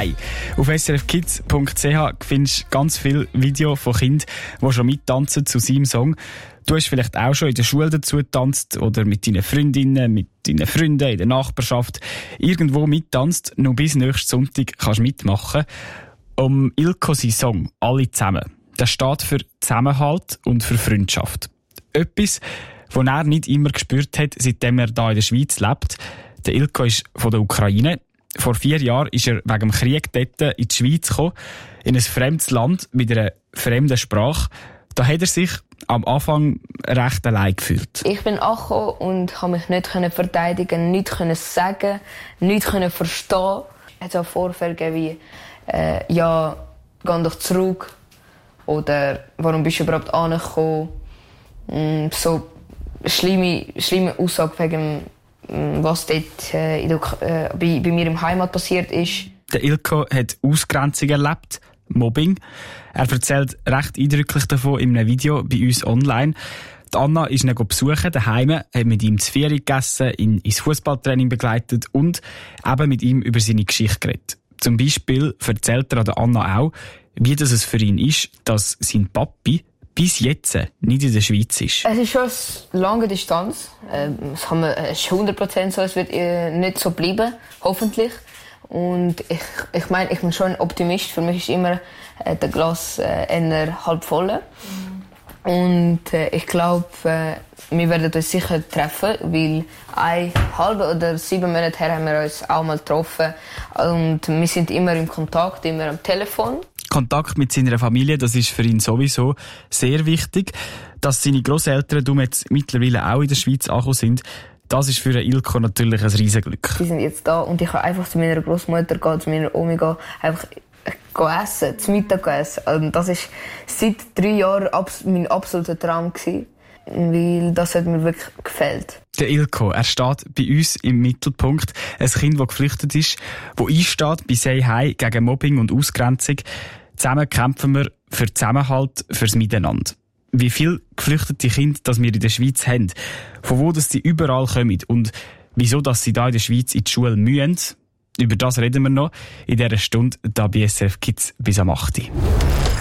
Nein. Auf srfkids.ch findest du ganz viele Videos von Kindern, die schon mittanzen zu seinem Song. Du hast vielleicht auch schon in der Schule dazu getanzt oder mit deinen Freundinnen, mit deinen Freunden in der Nachbarschaft irgendwo mittanzt. Noch bis nächsten Sonntag kannst du mitmachen. Ilko sein Song «Alle zusammen». Das steht für Zusammenhalt und für Freundschaft. Etwas, was er nicht immer gespürt hat, seitdem er hier in der Schweiz lebt. Der Ilko ist von der Ukraine. Vor 4 Jahren ist er wegen dem Krieg dort in die Schweiz gekommen, in ein fremdes Land mit einer fremden Sprache. Da hat er sich am Anfang recht allein gefühlt. Ich bin angekommen und konnte mich nicht verteidigen, nichts sagen, nichts verstehen. Es hat auch Vorfälle gegeben wie «Ja, geh doch zurück» oder «Warum bist du überhaupt angekommen?» So schlimme Aussage wegen was dort bei mir im Heimat passiert ist. Der Ilko hat Ausgrenzung erlebt, Mobbing. Er erzählt recht eindrücklich davon in einem Video bei uns online. Die Anna ist ihn besuchen daheim, hat mit ihm zu Ferien gegessen, ihn ins Fußballtraining begleitet und eben mit ihm über seine Geschichte geredet. Zum Beispiel erzählt er an der Anna auch, wie das es für ihn ist, dass sein Papi bis jetzt nicht in der Schweiz ist. Es ist schon eine lange Distanz. Es ist 100% so, es wird nicht so bleiben, hoffentlich. Und ich meine, ich bin schon ein Optimist. Für mich ist immer das Glas eher halb voll. Und ich glaube, wir werden uns sicher treffen, weil 1,5 oder 7 Monate her haben wir uns auch mal getroffen. Und wir sind immer im Kontakt, immer am Telefon. Kontakt mit seiner Familie, das ist für ihn sowieso sehr wichtig. Dass seine Grosseltern jetzt mittlerweile auch in der Schweiz angekommen sind, das ist für den Ilko natürlich ein Riesenglück. Sie sind jetzt da und ich kann einfach zu meiner Großmutter gehen, zu meiner Omi gehen, einfach essen, zu Mittag essen. Und das war seit 3 Jahren mein absoluter Traum gewesen, weil das hat mir wirklich gefällt. Der Ilko, er steht bei uns im Mittelpunkt. Ein Kind, das geflüchtet ist, das einsteht bei «Say Hi» gegen Mobbing und Ausgrenzung. Zusammen kämpfen wir für Zusammenhalt, fürs Miteinander. Wie viele geflüchtete Kinder das wir in der Schweiz haben, von wo dass sie überall kommen und wieso dass sie da in der Schweiz in die Schule müssen, über das reden wir noch in dieser Stunde da bei SRF Kids bis am 8.